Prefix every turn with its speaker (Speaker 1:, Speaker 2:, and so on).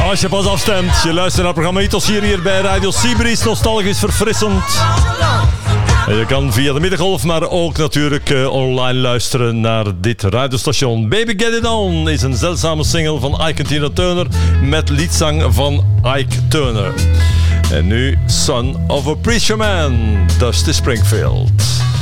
Speaker 1: Als je pas afstemt, je luistert naar het programma Itos hier bij Radio Sibris, nostalgisch verfrissend. En je kan via de middengolf, maar ook natuurlijk online luisteren naar dit radiostation. Baby Get It On is een zeldzame single van Ike en Tina Turner met liedzang van Ike Turner. En nu Son of a Preacher Man, Dusty Springfield.